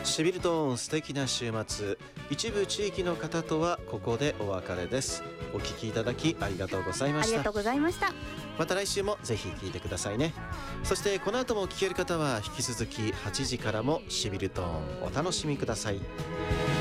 シビルトーン素敵な週末、一部地域の方とはここでお別れです。お聞きいただきありがとうございました。 ありがとうございました。 また来週もぜひ聞いてくださいね。そしてこの後も聞ける方は引き続き8時からもシビルトーンお楽しみください。